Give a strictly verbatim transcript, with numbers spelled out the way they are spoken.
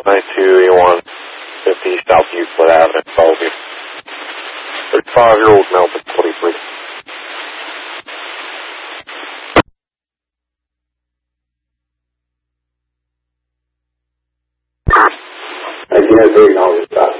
ninety-two E one fifty South Euclid Avenue, Bellevue. thirty-five-year-old male, twenty-three. I can't say no.